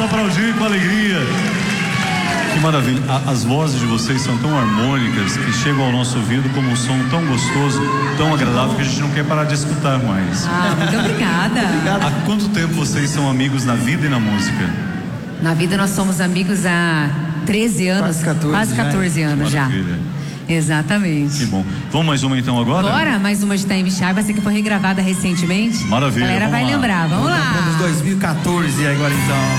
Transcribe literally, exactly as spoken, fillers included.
aplaudir com alegria. Que maravilha. A, as vozes de vocês são tão harmônicas que chegam ao nosso ouvido como um som tão gostoso, tão agradável que a gente não quer parar de escutar mais. Ah, muito obrigada. Há quanto tempo vocês são amigos na vida e na música? Na vida nós somos amigos há treze anos. Quase quatorze, quase quatorze já. anos já. Maravilha. Exatamente. Que bom. Vamos mais uma então agora? Bora, mais uma de Time Sharp, essa que foi regravada recentemente. Maravilha. A galera Vamos vai lá. lembrar, vamos lá. Anos dois mil e quatorze agora então.